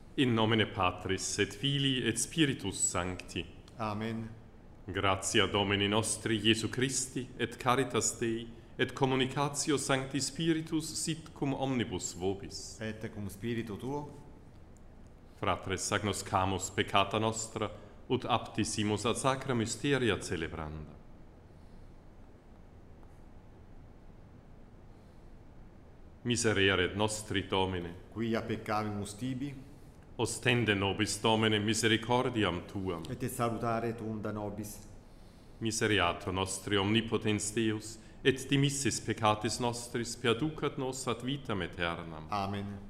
In nomine Patris et Filii et Spiritus Sancti. Amen. Gratia Domini nostri Iesu Christi et caritas Dei et communicatio Sancti Spiritus sit cum omnibus vobis. Et cum spiritu tuo, Fratres agnoscamus peccata nostra ut aptissimus ad sacra mysteria celebranda. Miserere nostri Domine, quia peccavimus tibi, ostende nobis Domine misericordiam Tuam. et te salutare tunda nobis. Miseriato nostri omnipotens Deus, et dimissis peccatis nostris perducat nos ad vitam aeternam. Amen.